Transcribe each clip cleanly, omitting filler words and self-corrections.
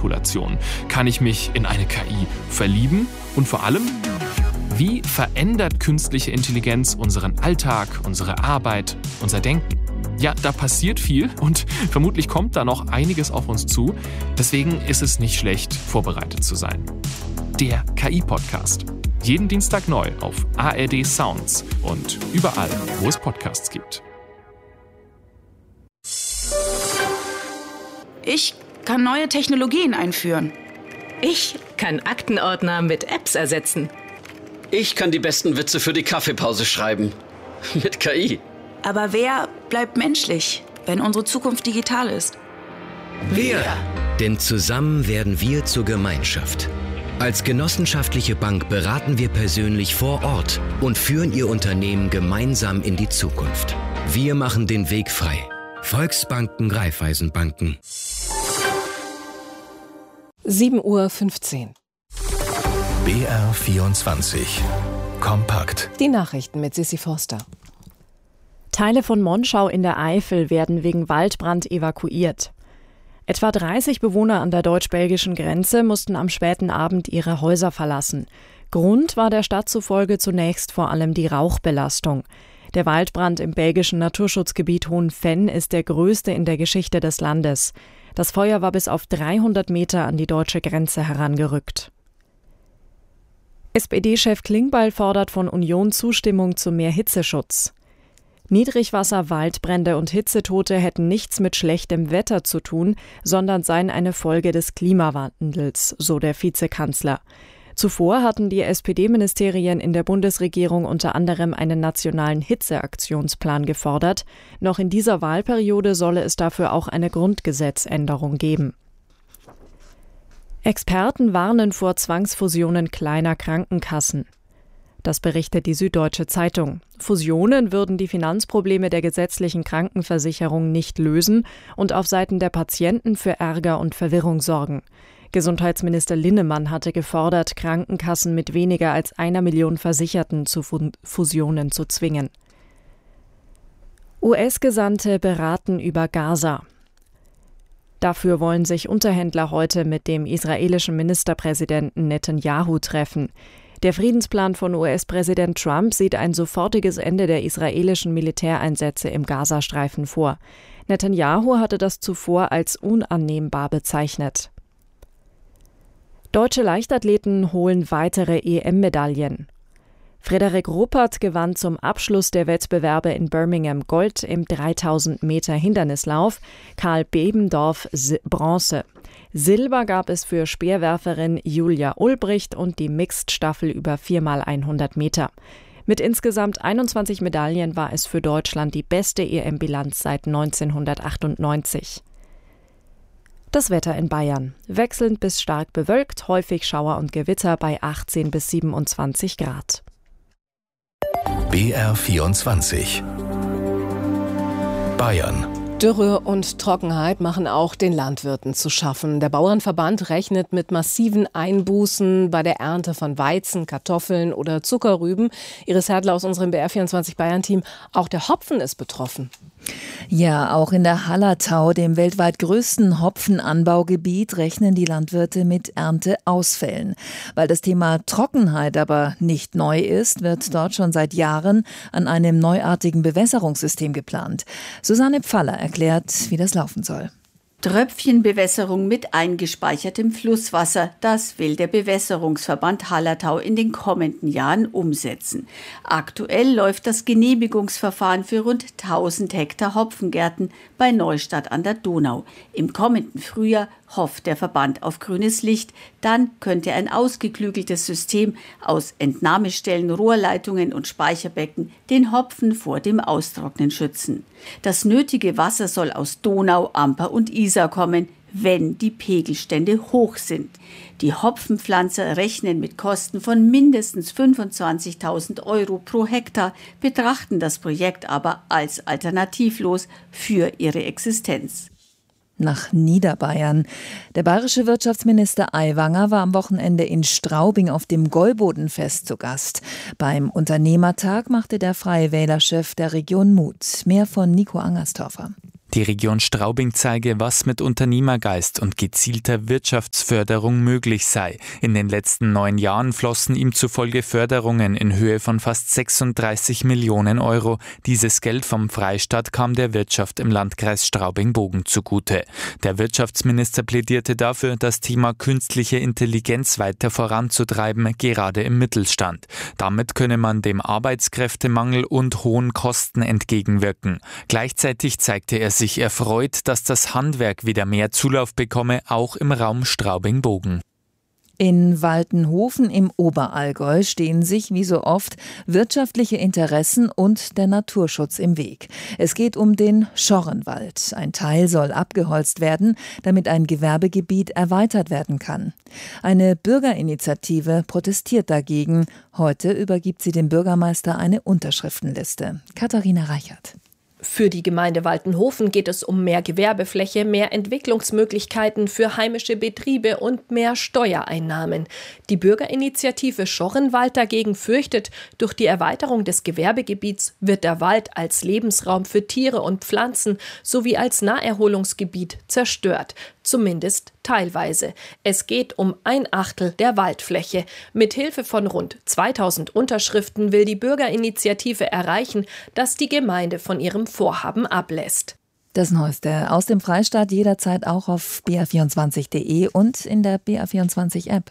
Manipulation? Kann ich mich in eine KI verlieben? Und vor allem, wie verändert künstliche Intelligenz unseren Alltag, unsere Arbeit, unser Denken? Ja, da passiert viel und vermutlich kommt da noch einiges auf uns zu. Deswegen ist es nicht schlecht, vorbereitet zu sein. Der KI-Podcast. Jeden Dienstag neu auf ARD Sounds und überall, wo es Podcasts gibt. Ich kann neue Technologien einführen. Ich kann Aktenordner mit Apps ersetzen. Ich kann die besten Witze für die Kaffeepause schreiben. Mit KI. Aber wer bleibt menschlich, wenn unsere Zukunft digital ist? Wir! Denn zusammen werden wir zur Gemeinschaft. Als genossenschaftliche Bank beraten wir persönlich vor Ort und führen Ihr Unternehmen gemeinsam in die Zukunft. Wir machen den Weg frei. Volksbanken, Raiffeisenbanken. 7:15 Uhr. BR24 Kompakt. Die Nachrichten mit Sissi Forster. Teile von Monschau in der Eifel werden wegen Waldbrand evakuiert. Etwa 30 Bewohner an der deutsch-belgischen Grenze mussten am späten Abend ihre Häuser verlassen. Grund war der Stadt zufolge zunächst vor allem die Rauchbelastung. Der Waldbrand im belgischen Naturschutzgebiet Hohenfenn ist der größte in der Geschichte des Landes. Das Feuer war bis auf 300 Meter an die deutsche Grenze herangerückt. SPD-Chef Klingbeil fordert von Union Zustimmung zu mehr Hitzeschutz. Niedrigwasser, Waldbrände und Hitzetote hätten nichts mit schlechtem Wetter zu tun, sondern seien eine Folge des Klimawandels, so der Vizekanzler. Zuvor hatten die SPD-Ministerien in der Bundesregierung unter anderem einen nationalen Hitzeaktionsplan gefordert. Noch in dieser Wahlperiode solle es dafür auch eine Grundgesetzänderung geben. Experten warnen vor Zwangsfusionen kleiner Krankenkassen. Das berichtet die Süddeutsche Zeitung. Fusionen würden die Finanzprobleme der gesetzlichen Krankenversicherung nicht lösen und auf Seiten der Patienten für Ärger und Verwirrung sorgen. Gesundheitsminister Linnemann hatte gefordert, Krankenkassen mit weniger als 1 Million Versicherten zu Fusionen zu zwingen. US-Gesandte beraten über Gaza. Dafür wollen sich Unterhändler heute mit dem israelischen Ministerpräsidenten Netanyahu treffen. Der Friedensplan von US-Präsident Trump sieht ein sofortiges Ende der israelischen Militäreinsätze im Gazastreifen vor. Netanyahu hatte das zuvor als unannehmbar bezeichnet. Deutsche Leichtathleten holen weitere EM-Medaillen. Frederik Ruppert gewann zum Abschluss der Wettbewerbe in Birmingham Gold im 3000 Meter Hindernislauf, Karl Bebendorf Bronze. Silber gab es für Speerwerferin Julia Ulbricht und die Mixed-Staffel über 4x100 Meter. Mit insgesamt 21 Medaillen war es für Deutschland die beste EM-Bilanz seit 1998. Das Wetter in Bayern. Wechselnd bis stark bewölkt, häufig Schauer und Gewitter bei 18 bis 27 Grad. BR24 Bayern. Dürre und Trockenheit machen auch den Landwirten zu schaffen. Der Bauernverband rechnet mit massiven Einbußen bei der Ernte von Weizen, Kartoffeln oder Zuckerrüben. Iris Herdler aus unserem BR24 Bayern-Team. Auch der Hopfen ist betroffen. Ja, auch in der Hallertau, dem weltweit größten Hopfenanbaugebiet, rechnen die Landwirte mit Ernteausfällen. Weil das Thema Trockenheit aber nicht neu ist, wird dort schon seit Jahren an einem neuartigen Bewässerungssystem geplant. Susanne Pfaller erklärt, wie das laufen soll. Tröpfchenbewässerung mit eingespeichertem Flusswasser, das will der Bewässerungsverband Hallertau in den kommenden Jahren umsetzen. Aktuell läuft das Genehmigungsverfahren für rund 1000 Hektar Hopfengärten bei Neustadt an der Donau. Im kommenden Frühjahr hofft der Verband auf grünes Licht. Dann könnte ein ausgeklügeltes System aus Entnahmestellen, Rohrleitungen und Speicherbecken den Hopfen vor dem Austrocknen schützen. Das nötige Wasser soll aus Donau, Amper und Isar kommen, wenn die Pegelstände hoch sind. Die Hopfenpflanzer rechnen mit Kosten von mindestens 25.000 € pro Hektar, betrachten das Projekt aber als alternativlos für ihre Existenz. Nach Niederbayern. Der bayerische Wirtschaftsminister Aiwanger war am Wochenende in Straubing auf dem Gäubodenfest zu Gast. Beim Unternehmertag machte der Freie Wähler-Chef der Region Mut. Mehr von Nico Angerstorfer. Die Region Straubing zeige, was mit Unternehmergeist und gezielter Wirtschaftsförderung möglich sei. In den letzten 9 Jahren flossen ihm zufolge Förderungen in Höhe von fast 36 Millionen Euro. Dieses Geld vom Freistaat kam der Wirtschaft im Landkreis Straubing-Bogen zugute. Der Wirtschaftsminister plädierte dafür, das Thema künstliche Intelligenz weiter voranzutreiben, gerade im Mittelstand. Damit könne man dem Arbeitskräftemangel und hohen Kosten entgegenwirken. Gleichzeitig zeigte er sich erfreut, dass das Handwerk wieder mehr Zulauf bekomme, auch im Raum Straubing-Bogen. In Waltenhofen im Oberallgäu stehen sich wie so oft wirtschaftliche Interessen und der Naturschutz im Weg. Es geht um den Schorrenwald. Ein Teil soll abgeholzt werden, damit ein Gewerbegebiet erweitert werden kann. Eine Bürgerinitiative protestiert dagegen. Heute übergibt sie dem Bürgermeister eine Unterschriftenliste. Katharina Reichert. Für die Gemeinde Waltenhofen geht es um mehr Gewerbefläche, mehr Entwicklungsmöglichkeiten für heimische Betriebe und mehr Steuereinnahmen. Die Bürgerinitiative Schorrenwald dagegen fürchtet, durch die Erweiterung des Gewerbegebiets wird der Wald als Lebensraum für Tiere und Pflanzen sowie als Naherholungsgebiet zerstört. Zumindest teilweise. Es geht um 1/8 der Waldfläche. Mit Hilfe von rund 2000 Unterschriften will die Bürgerinitiative erreichen, dass die Gemeinde von ihrem Vorhaben ablässt. Das Neueste aus dem Freistaat jederzeit auch auf br24.de und in der BR24-App.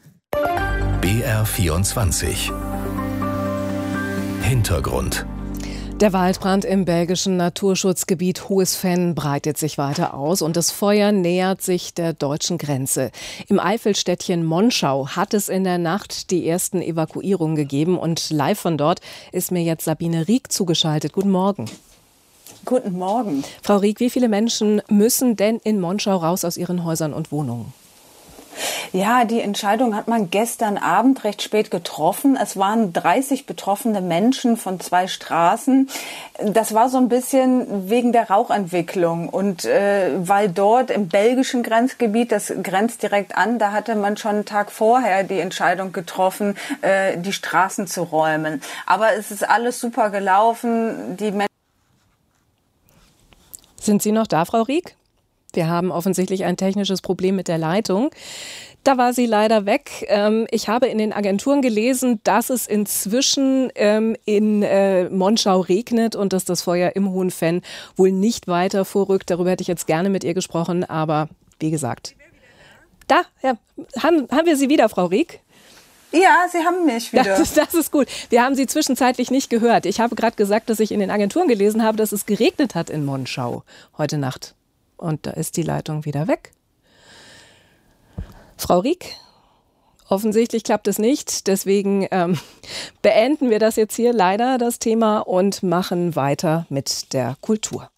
BR24 Hintergrund. Der Waldbrand im belgischen Naturschutzgebiet Hohes Venn breitet sich weiter aus und das Feuer nähert sich der deutschen Grenze. Im Eifelstädtchen Monschau hat es in der Nacht die ersten Evakuierungen gegeben und live von dort ist mir jetzt Sabine Rieck zugeschaltet. Guten Morgen. Guten Morgen. Frau Rieck, wie viele Menschen müssen denn in Monschau raus aus ihren Häusern und Wohnungen? Ja, die Entscheidung hat man gestern Abend recht spät getroffen. Es waren 30 betroffene Menschen von 2 Straßen. Das war so ein bisschen wegen der Rauchentwicklung. Und weil dort im belgischen Grenzgebiet, das grenzt direkt an, da hatte man schon einen Tag vorher die Entscheidung getroffen, die Straßen zu räumen. Aber es ist alles super gelaufen. Die Menschen. Sind Sie noch da, Frau Rieck? Wir haben offensichtlich ein technisches Problem mit der Leitung. Da war sie leider weg. Ich habe in den Agenturen gelesen, dass es inzwischen in Monschau regnet und dass das Feuer im Hohen Venn wohl nicht weiter vorrückt. Darüber hätte ich jetzt gerne mit ihr gesprochen, aber wie gesagt. Da ja, haben wir Sie wieder, Frau Rieck? Ja, Sie haben mich wieder. Das ist gut. Wir haben Sie zwischenzeitlich nicht gehört. Ich habe gerade gesagt, dass ich in den Agenturen gelesen habe, dass es geregnet hat in Monschau heute Nacht. Und da ist die Leitung wieder weg. Frau Rieck, offensichtlich klappt es nicht. Deswegen beenden wir das jetzt hier leider, das Thema, und machen weiter mit der Kultur.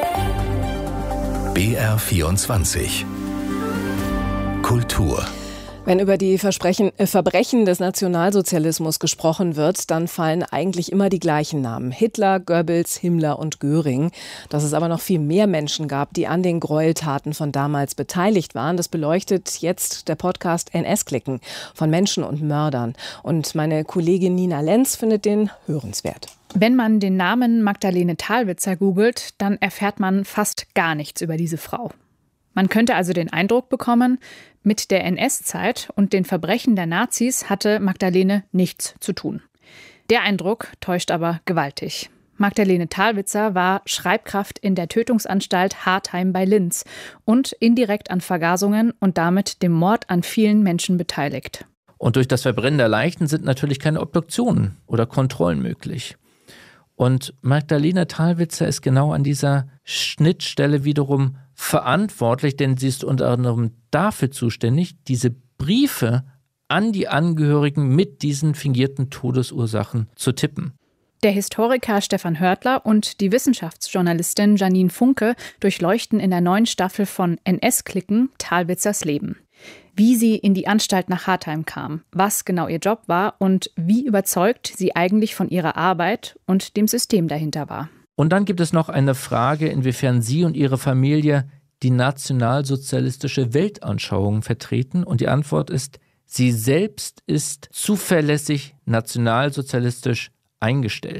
BR24 Kultur. Wenn über die Verbrechen des Nationalsozialismus gesprochen wird, dann fallen eigentlich immer die gleichen Namen. Hitler, Goebbels, Himmler und Göring. Dass es aber noch viel mehr Menschen gab, die an den Gräueltaten von damals beteiligt waren, das beleuchtet jetzt der Podcast NS-Klicken von Menschen und Mördern. Und meine Kollegin Nina Lenz findet den hörenswert. Wenn man den Namen Magdalene Thalwitzer googelt, dann erfährt man fast gar nichts über diese Frau. Man könnte also den Eindruck bekommen, mit der NS-Zeit und den Verbrechen der Nazis hatte Magdalene nichts zu tun. Der Eindruck täuscht aber gewaltig. Magdalene Thalwitzer war Schreibkraft in der Tötungsanstalt Hartheim bei Linz und indirekt an Vergasungen und damit dem Mord an vielen Menschen beteiligt. Und durch das Verbrennen der Leichen sind natürlich keine Obduktionen oder Kontrollen möglich. Und Magdalene Thalwitzer ist genau an dieser Schnittstelle wiederum verantwortlich, denn sie ist unter anderem dafür zuständig, diese Briefe an die Angehörigen mit diesen fingierten Todesursachen zu tippen. Der Historiker Stefan Hörtler und die Wissenschaftsjournalistin Janine Funke durchleuchten in der neuen Staffel von NS-Klicken Thalwitzers Leben. Wie sie in die Anstalt nach Hartheim kam, was genau ihr Job war und wie überzeugt sie eigentlich von ihrer Arbeit und dem System dahinter war. Und dann gibt es noch eine Frage, inwiefern sie und ihre Familie die nationalsozialistische Weltanschauung vertreten. Und die Antwort ist, sie selbst ist zuverlässig nationalsozialistisch eingestellt.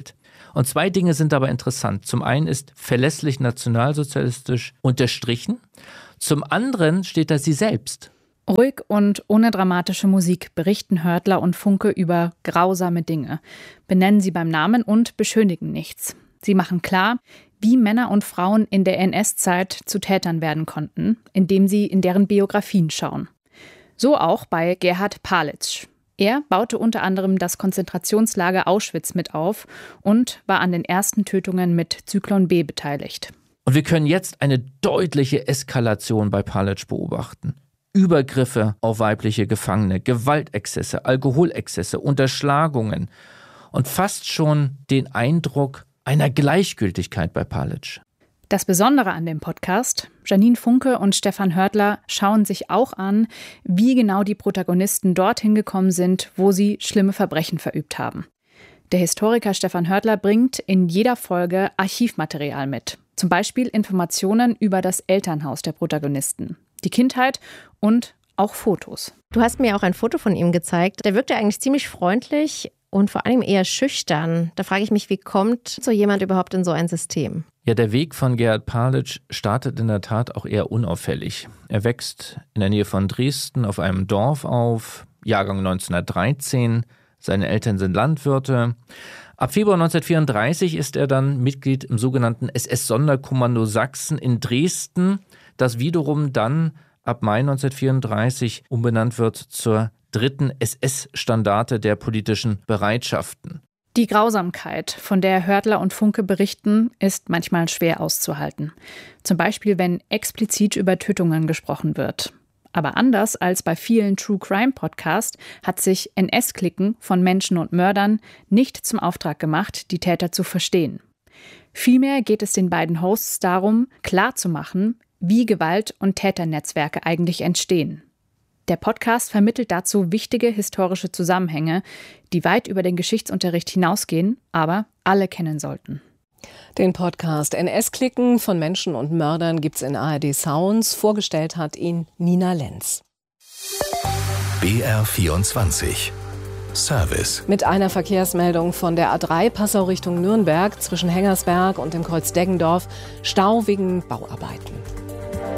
Und 2 Dinge sind aber interessant. Zum einen ist verlässlich nationalsozialistisch unterstrichen. Zum anderen steht da sie selbst. Ruhig und ohne dramatische Musik berichten Hörtler und Funke über grausame Dinge, benennen sie beim Namen und beschönigen nichts. Sie machen klar, wie Männer und Frauen in der NS-Zeit zu Tätern werden konnten, indem sie in deren Biografien schauen. So auch bei Gerhard Palitsch. Er baute unter anderem das Konzentrationslager Auschwitz mit auf und war an den ersten Tötungen mit Zyklon B beteiligt. Und wir können jetzt eine deutliche Eskalation bei Palitsch beobachten. Übergriffe auf weibliche Gefangene, Gewaltexzesse, Alkoholexzesse, Unterschlagungen und fast schon den Eindruck einer Gleichgültigkeit bei Palitsch. Das Besondere an dem Podcast: Janine Funke und Stefan Hörtler schauen sich auch an, wie genau die Protagonisten dorthin gekommen sind, wo sie schlimme Verbrechen verübt haben. Der Historiker Stefan Hörtler bringt in jeder Folge Archivmaterial mit. Zum Beispiel Informationen über das Elternhaus der Protagonisten, die Kindheit und auch Fotos. Du hast mir auch ein Foto von ihm gezeigt. Der wirkte eigentlich ziemlich freundlich und vor allem eher schüchtern. Da frage ich mich, wie kommt so jemand überhaupt in so ein System? Ja, der Weg von Gerhard Palitsch startet in der Tat auch eher unauffällig. Er wächst in der Nähe von Dresden auf einem Dorf auf, Jahrgang 1913. Seine Eltern sind Landwirte. Ab Februar 1934 ist er dann Mitglied im sogenannten SS-Sonderkommando Sachsen in Dresden, das wiederum dann ab Mai 1934 umbenannt wird zur 3. SS-Standarte der politischen Bereitschaften. Die Grausamkeit, von der Hörtler und Funke berichten, ist manchmal schwer auszuhalten. Zum Beispiel, wenn explizit über Tötungen gesprochen wird. Aber anders als bei vielen True-Crime-Podcasts hat sich NS-Cliquen von Menschen und Mördern nicht zum Auftrag gemacht, die Täter zu verstehen. Vielmehr geht es den beiden Hosts darum, klarzumachen, wie Gewalt- und Täternetzwerke eigentlich entstehen. Der Podcast vermittelt dazu wichtige historische Zusammenhänge, die weit über den Geschichtsunterricht hinausgehen, aber alle kennen sollten. Den Podcast NS-Cliquen von Menschen und Mördern gibt's in ARD Sounds. Vorgestellt hat ihn Nina Lenz. BR24 Service. Mit einer Verkehrsmeldung von der A3 Passau Richtung Nürnberg zwischen Hengersberg und dem Kreuz Deggendorf. Stau wegen Bauarbeiten.